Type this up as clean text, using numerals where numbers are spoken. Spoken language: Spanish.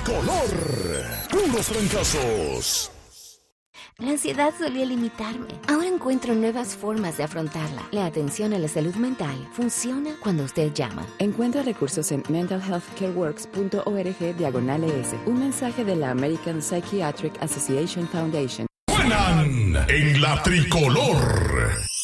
tricolor. Puros fracasos. La ansiedad solía limitarme. Ahora encuentro nuevas formas de afrontarla. La atención a la salud mental funciona cuando usted llama. Encuentra recursos en mentalhealthcareworks.org/ES. Un mensaje de la American Psychiatric Association Foundation. Suenan en la tricolor.